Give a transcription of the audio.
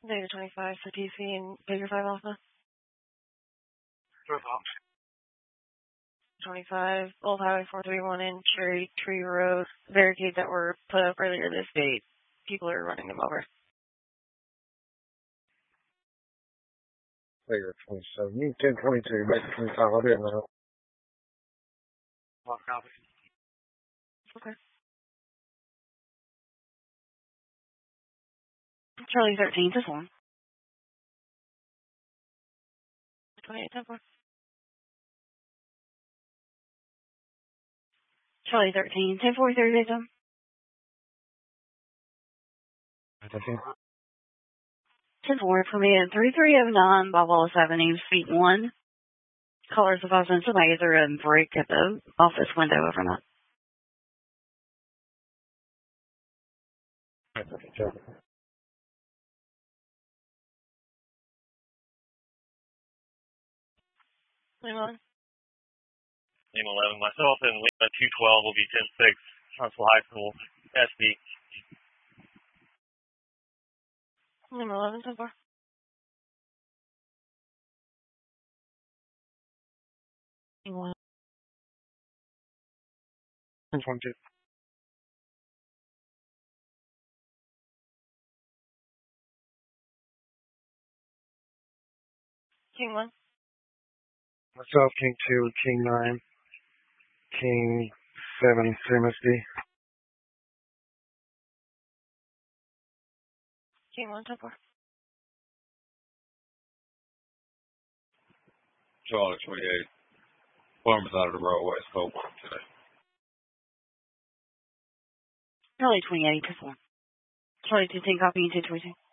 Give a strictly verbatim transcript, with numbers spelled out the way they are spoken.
Data twenty-five for T C and Baker five Alpha. twenty-five, Old Highway four three one in Cherry Tree Road. Barricades that were put up earlier this date. People are running them over. Baker twenty-seven. You ten twenty-two, Baker twenty-five. I'll be in there. Okay. Charlie thirteen, this one. twenty-eight, ten four. Charlie thirteen, ten forty-three victim. ten four, permitted three three oh nine by Wallace Avenue, Suite one. Callers advised somebody threw a brick at the office window overnight. Anyone? Lima eleven, myself and Lima two twelve will be ten six, Huntsville High School, S D. Lima eleven, ten four. Lima ten twenty-two. King one. Myself, King two, King nine, King seven, same S D. King one, ten four. Charlie twenty-eight. Farmers out of the roadway, spoke today. Charlie twenty-eight, ten four. Charlie two ten, copy two twenty-two.